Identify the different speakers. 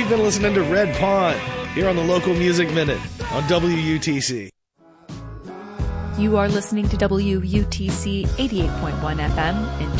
Speaker 1: You've been listening to Red Pond here on the Local Music Minute on WUTC.
Speaker 2: You are listening to WUTC 88.1 FM in